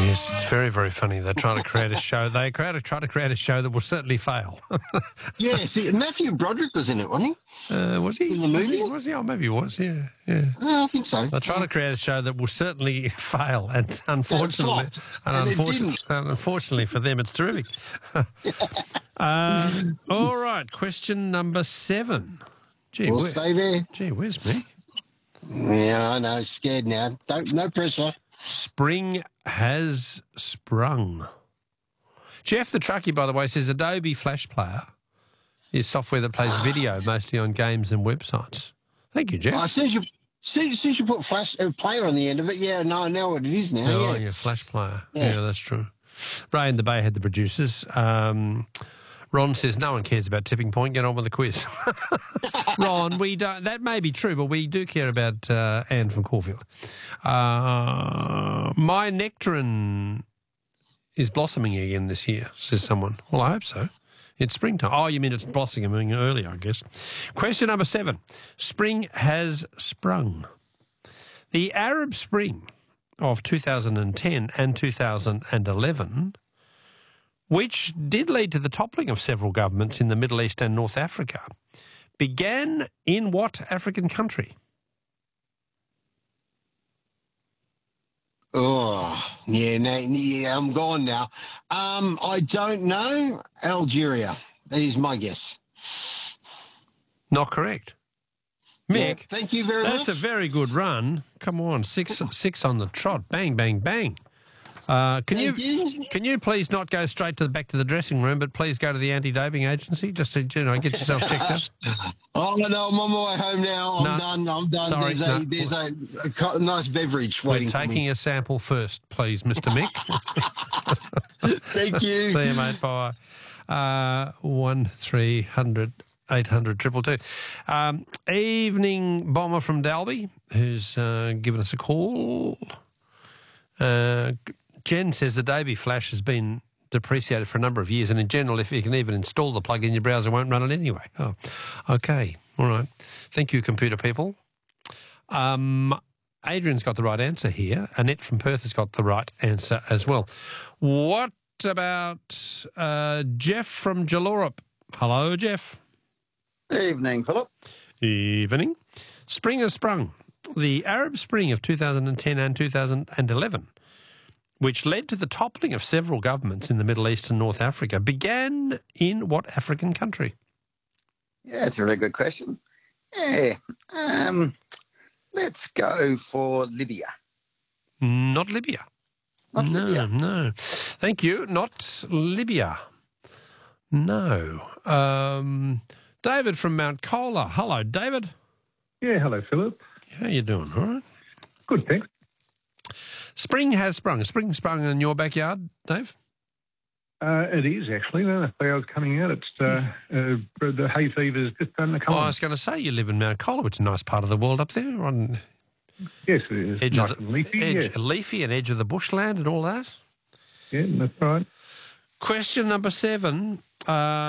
Yes, it's very, very funny. They're trying to create a show. Try to create a show that will certainly fail. Yeah, see, Matthew Broderick was in it, wasn't he? Was he? In the movie? Was he? Oh, maybe he was, yeah. I think so. They're trying to create a show that will certainly fail, and unfortunately, unfortunately for them, it's terrific. All right, question number 7. Gee, We'll stay there. Gee, where's Mick? Yeah, I know. Scared now. No pressure. Spring has sprung. Jeff the Truckie, by the way, says Adobe Flash Player is software that plays video mostly on games and websites. Thank you, Jeff. As soon as you put Flash Player on the end of it, yeah, no, I know what it is now. Oh, yeah, Flash Player. Yeah, that's true. Ray and the Bay had the producers. Ron says no one cares about Tipping Point. Get on with the quiz. Ron, we don't. That may be true, but we do care about Anne from Caulfield. My nectarine is blossoming again this year, says someone. Well, I hope so. It's springtime. Oh, you mean it's blossoming earlier, I guess. Question number 7. Spring has sprung. The Arab Spring of 2010 and 2011, which did lead to the toppling of several governments in the Middle East and North Africa, began in what African country? Oh, yeah, I'm gone now. I don't know. Algeria is my guess. Not correct. Mick, Yeah, thank you very much. that's a very good run. Come on, six on the trot. Bang, bang, bang. Can you please not go straight back to the dressing room, but please go to the anti-doping agency just to get yourself checked out? Oh no, I'm on my way home now. I'm done. Sorry, there's a nice beverage waiting We're taking for me. a sample first, please, Mr. Mick. Thank you. See you, mate. Bye. 1300 800 222. Evening bomber from Dalby, who's given us a call. Jen says the Adobe Flash has been depreciated for a number of years, and in general, if you can even install the plug-in, your browser won't run it anyway. Oh, okay. All right. Thank you, computer people. Adrian's got the right answer here. Annette from Perth has got the right answer as well. What about Jeff from Jallorup? Hello, Jeff. Evening, Philip. Evening. Spring has sprung. The Arab Spring of 2010 and 2011, which led to the toppling of several governments in the Middle East and North Africa, began in what African country? Yeah, it's a really good question. Yeah, let's go for Libya. Not Libya. Libya. No. Thank you. Not Libya. No. David from Mount Colah. Hello, David. Yeah, hello, Philip. How you doing? All right. Good, thanks. Spring has sprung. Spring sprung in your backyard, Dave? It is, actually. The clouds coming out. It's the hay fever's just starting to come I on. was going to say, you live in Mount Colah, which is a nice part of the world up there. On Yes, it is. edge Nice of the, and leafy, edge, leafy and edge of the bushland and all that. yeah, that's right. Question number 7.